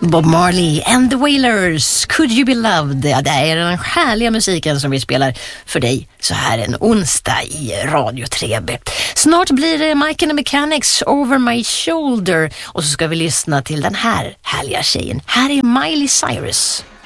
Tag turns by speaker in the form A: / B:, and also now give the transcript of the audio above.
A: Bob Marley and the Wailers, Could You Be Loved? Ja, det är den härliga musiken som vi spelar för dig så här en onsdag i Radio 3B. Snart blir det Mike and the Mechanics, Over My Shoulder, och så ska vi lyssna till den här härliga tjejen. Här är Miley Cyrus.